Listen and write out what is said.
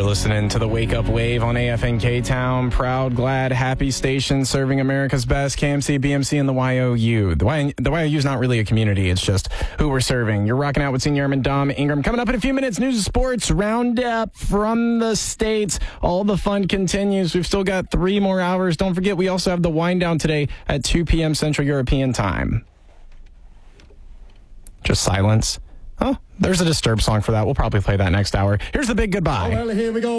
listening to the Wake Up Wave on AFN Town. Proud, glad, happy station serving America's best, KMC, BMC, and the YOU. The YOU is not really a community. It's just who we're serving. You're rocking out with Senior Airman Dom Ingram. Coming up in a few minutes, news and sports roundup from the States. All the fun continues. We've still got 3 more hours. Don't forget, we also have the wind down today at 2 p.m. Central European Time. Just silence. Oh, there's a Disturbed song for that. We'll probably play that next hour. Here's the big goodbye. Well, here we go.